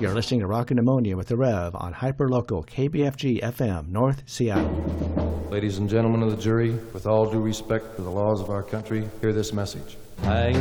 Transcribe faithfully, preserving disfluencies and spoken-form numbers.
You're listening to Rockin' Pneumonia with the Rev on Hyperlocal K B F G F M, North Seattle. Ladies and gentlemen of the jury, with all due respect for the laws of our country, hear this message. I